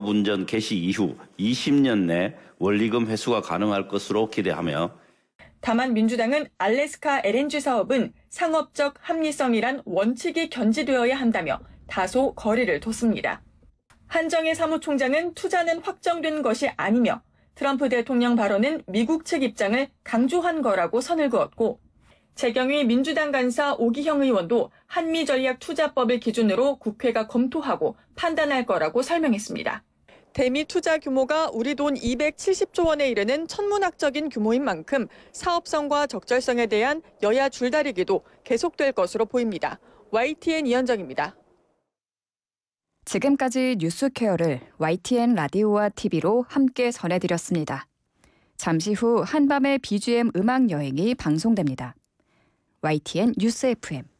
운전 개시 이후 20년 내 원리금 회수가 가능할 것으로 기대하며 다만 민주당은 알래스카 LNG 사업은 상업적 합리성이란 원칙이 견지되어야 한다며 다소 거리를 뒀습니다. 한정혜 사무총장은 투자는 확정된 것이 아니며 트럼프 대통령 발언은 미국 측 입장을 강조한 거라고 선을 그었고 재경위 민주당 간사 오기형 의원도 한미전략투자법을 기준으로 국회가 검토하고 판단할 거라고 설명했습니다. 대미 투자 규모가 우리 돈 270조 원에 이르는 천문학적인 규모인 만큼 사업성과 적절성에 대한 여야 줄다리기도 계속될 것으로 보입니다. YTN 이현정입니다. 지금까지 뉴스케어를 YTN 라디오와 TV로 함께 전해드렸습니다. 잠시 후 한밤의 BGM 음악 여행이 방송됩니다. YTN 뉴스 FM